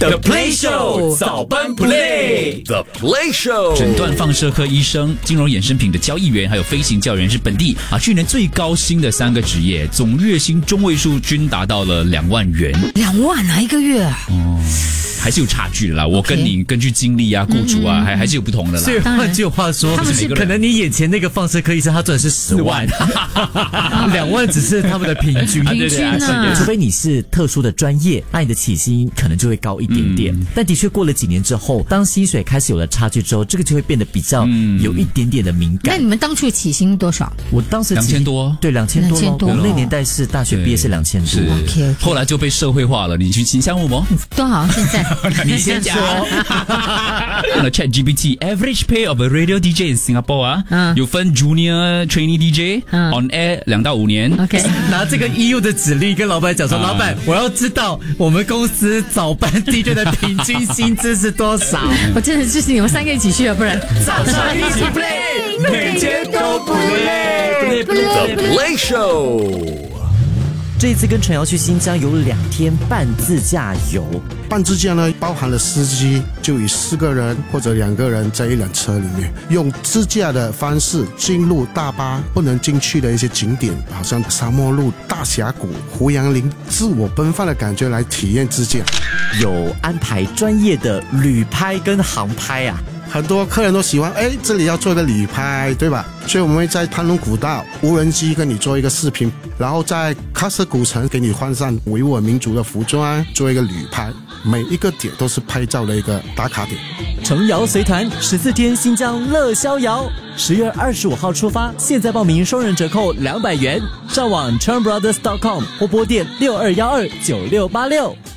The Play Show 早班 Play The Play Show 诊断放射科医生、金融衍生品的交易员，还有飞行教员是本地去年最高薪的3个职业，总月薪中位数均达到了2万元。 2万啊，一个月啊？ 还是有差距的啦。我跟你根据经历啊、雇主啊，还是有不同的啦。 所以换句话说，可能你眼前那个放射科医生他赚的是10万，2万只是他们的平均。 平均啊， 除非你是特殊的专业，那你的起薪可能就会高一点点。但的确过了几年之后，当薪水开始有了差距之后，这个就会变得比较有一点点的敏感。 那你们当初起薪多少？ 我当时 2000多， 对，2000多。我们那年代是大学毕业是2000多。 OK， 后来就被社会化了。你去请项目吗？ 多好，现在你先讲。ChatGPT average pay of a radio DJ in Singapore 有分 Junior Trainee DJ on air 2到5年。 OK， 拿这个 EU 的指令跟老板讲说，老板，我要知道我们公司早班 DJ 的平均薪资是多少。 我真的就是你们3个一起去了，不然早上一起 play， 每天都不累。The Play Show。 这一次跟陈瑶去新疆有2天半自驾游。 半自驾呢，包含了司机，就以4个人或者2个人在一辆车里面，用自驾的方式进入大巴不能进去的一些景点，好像沙漠路、大峡谷、胡杨林，自我奔放的感觉来体验自驾。 有安排专业的旅拍跟航拍啊。 很多客人都喜欢，这里要做一个旅拍，对吧？所以我们会在潘龙古道无人机跟你做一个视频，然后在喀什古城给你换上维吾尔民族的服装，做一个旅拍。每一个点都是拍照的一个打卡点。 程瑶随团14天新疆乐逍遥，10月25号出发，现在报名双人折扣200元，上网 ChernBrothers.com 或拨电62129686。